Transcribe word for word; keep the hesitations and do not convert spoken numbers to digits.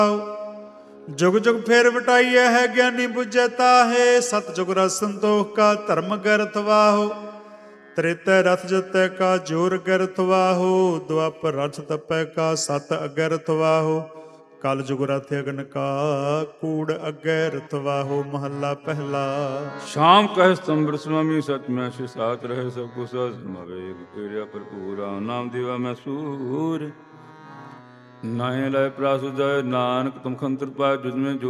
जुग जुग फेर बटाइए है ज्ञानी बुझता है। सत जुग रस संतोख का धर्म गर्थ वाहो। त्रेतै रथ जतै का जोर गर्थ वाहो। द्वापर रथ तपै का सत अगरथ वाहो। कल जुग रथ अगन का कूड़ अगैरथ वाहो। महला पहला। शाम कह स्तंभ स्वामी सच में साथ रहे सबको सहज भरपूर नाम देवा मैं सूर नाहे लय प्रासुद नानक तुम खंतर पाए जिसमें जो